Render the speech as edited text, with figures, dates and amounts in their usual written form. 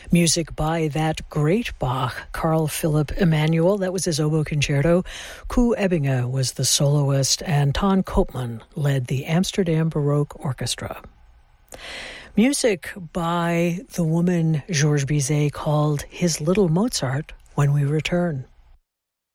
Music by that great Bach, Carl Philipp Emanuel. That was his oboe concerto. Koos Ebbinge was the soloist, and Ton Koopman led the Amsterdam Baroque Orchestra. Music by the woman Georges Bizet called his little Mozart when we return.